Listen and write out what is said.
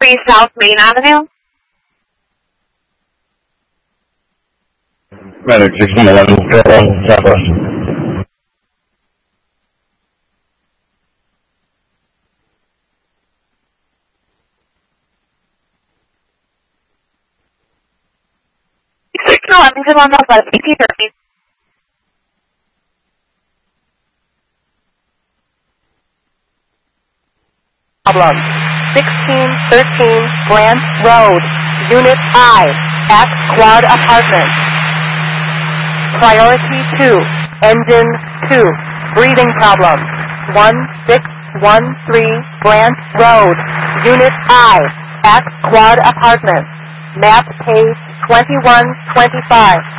3 South Main Avenue. Medic 1611, Southwest. Problem 1613 Grant Road, Unit I, at Quad Apartment. Priority 2, Engine 2, breathing problem. 1613 Grant Road, Unit I, at Quad Apartment. Map page 2125.